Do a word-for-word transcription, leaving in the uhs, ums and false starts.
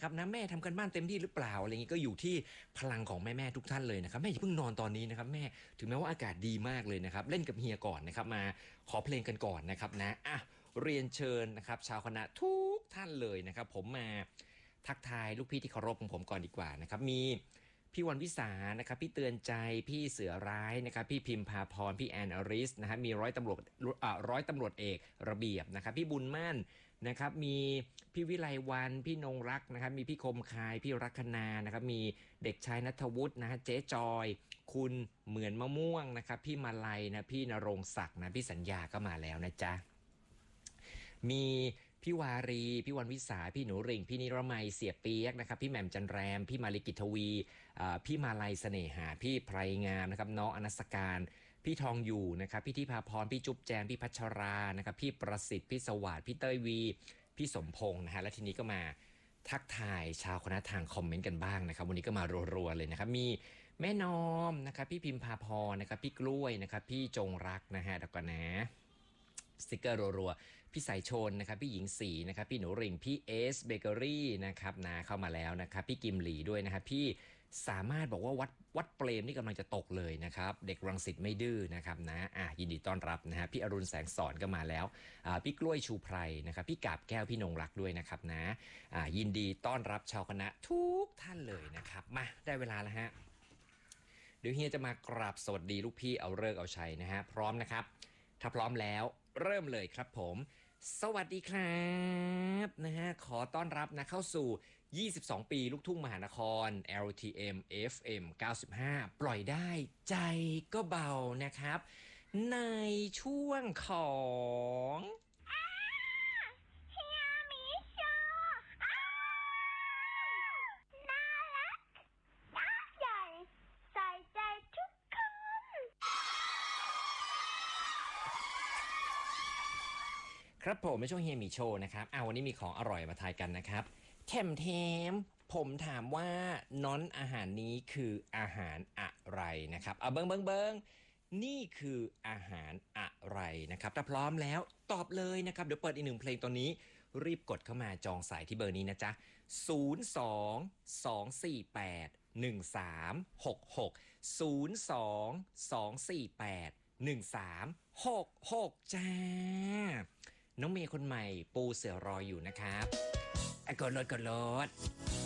นะครับนะแม่ทำกันบ้านเต็มที่หรือเปล่าอะไรอย่างนี้ก็อยู่ที่พลังของแม่ๆทุกท่านเลยนะครับแม่อย่าเพิ่งนอนตอนนี้นะครับแม่ถึงแม้ว่าอากาศดีมากเลยนะครับเล่นกับเฮียก่อนนะครับมาขอเพลงกันก่อนนะครับนะอ่ะเรียนเชิญนะครับชาวคณะทุกท่านเลยนะครับผมมาทักทายลูกพี่ที่เคารพของผมก่อนดีกว่านะครับมีพี่วันวิสานะครับพี่เตือนใจพี่เสือร้ายนะครับพี่พิมพาพรพี่แอนอริสนะฮะมีร้อยตำรวจอ่าร้อยตำรวจเอกระเบียบนะครับพี่บุญมั่นนะครับมีพี่วิไลวันพี่นงรักนะครับมีพี่คมคายพี่รักคณานะครับมีเด็กชายณัฐวุฒินะฮะเจ๊จอยคุณเหมือนมะม่วงนะครับพี่มาลัยนะพี่นรงศักดิ์นะพี่สัญญาก็มาแล้วนะจ๊ะมีพี่วารีพี่วันวิสาพี่หนูริ่งพี่นิรมัยเสียเปียกนะครับพี่แหม่มจันแรมพี่มาลิกิตทวีพี่มาลัยเสน่หาพี่ไพรงามนะครับน้องอนัสการพี่ทองอยู่นะครับพี่ทิพาพรพี่จุ๊บแจมพี่พัชรานะครับพี่ประสิทธิ์พี่สวัสดิ์พี่เต้ยวีพี่สมพงษ์นะฮะและทีนี้ก็มาทักทายชาวคณะทางคอมเมนต์กันบ้างนะครับวันนี้ก็มารัวๆเลยนะครับมีแม่นอมนะครับพี่พิมพาพรนะครับพี่กล้วยนะครับพี่จงรักนะฮะแล้วก็นะสติกเกอร์รัวๆพี่สายชนนะครับพี่หญิงสีนะครับพี่หนูริ่งพี่เอสเบเกอรี่นะครับนะเข้ามาแล้วนะครับพี่กิมหลีด้วยนะครับพี่สามารถบอกว่าวัดวัดเปรมนี่กำลังจะตกเลยนะครับเด็กรังสิตไม่ดื้อนะครับนะอ่ะยินดีต้อนรับนะฮะพี่อรุณแสงสอนก็มาแล้วอ่าพี่กล้วยชูไพรนะครับพี่กาบแก้วพี่นงรักด้วยนะครับนะอ่ายินดีต้อนรับชาวคณะทุกท่านเลยนะครับมาได้เวลาแล้วฮะเดี๋ยวเฮียจะมากราบสวัสดีลูกพี่เอาเลิกเอาชัยนะฮะพร้อมนะครับถ้าพร้อมแล้วเริ่มเลยครับผมสวัสดีครับนะฮะขอต้อนรับนะเข้าสู่ยี่สิบสองปีลูกทุ่งมหานคร แอล ที เอ็ม เอฟ เอ็ม เก้าสิบห้าปล่อยได้ใจก็เบานะครับในช่วงของครับผมในช่วงเฮียมีโชว์นะครับเอาวันนี้มีของอร่อยมาทายกันนะครับแถมเทมผมถามว่าน้อนอาหารนี้คืออาหารอะไรนะครับเอาเบิงเบิงเบิงนี่คืออาหารอะไรนะครับถ้าพร้อมแล้วตอบเลยนะครับเดี๋ยวเปิดอีกหนึ่งเพลงตอนนี้รีบกดเข้ามาจองสายที่เบอร์นี้นะจ๊ะศูนย์ สอง สอง สี่ แปด หนึ่ง สาม หก หก ศูนย์ สอง สอง สี่ แปด หนึ่ง สาม หก หกจ้าน้องเมย์คนใหม่ปูเสือรออยู่นะครับกดโหลดกดโหลด